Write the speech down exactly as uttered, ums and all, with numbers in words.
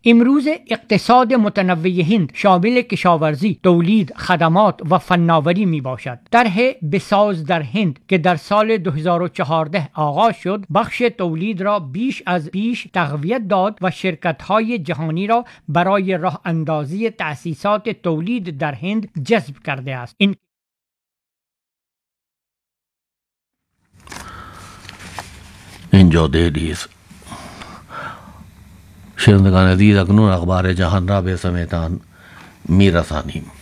امروز اقتصاد متنوع هند شامل کشاورزی، تولید، خدمات و فناوری می باشد. طرح بساز در هند که در سال دو هزار و چهارده آغاز شد، بخش تولید را بیش از پیش تقویت داد و شرکت‌های جهانی را برای راه اندازی تأسیسات تولید در هند جذب کرده است. این اینجا دهلیز. شنوندگان عزیز، اکنون اخبار جهان را به سمیتان میرسانیم.